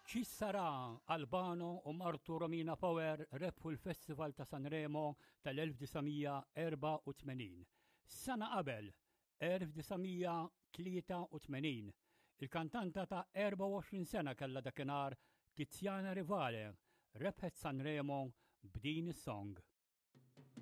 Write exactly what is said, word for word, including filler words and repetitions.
Ċissara, Albano u Martu Romina Power rebħu l-Festival ta' Sanremo tal-elf-tisa' Sana qabel, elf-tisa' tlieta u tmenin, il-kantanta ta' erba' u għoxrin sena kellha dakinhar Tiziana Rivale rebħet Sanremo b'din is-song.